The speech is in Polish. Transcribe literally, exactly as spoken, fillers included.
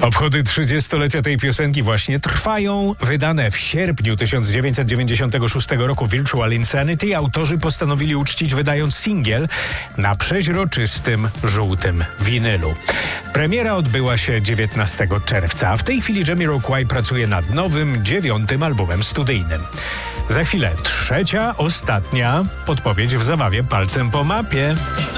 Obchody trzydziestolecia tej piosenki właśnie trwają. Wydane w sierpniu tysiąc dziewięćset dziewięćdziesiątego szóstego roku Virtual Insanity autorzy postanowili uczcić, wydając singiel na przeźroczystym, żółtym winylu. Premiera odbyła się dziewiętnastego czerwca, a w tej chwili Jamiroquai pracuje nad nowym, dziewiątym albumem studyjnym. Za chwilę trzecia, ostatnia podpowiedź w zabawie palcem po mapie.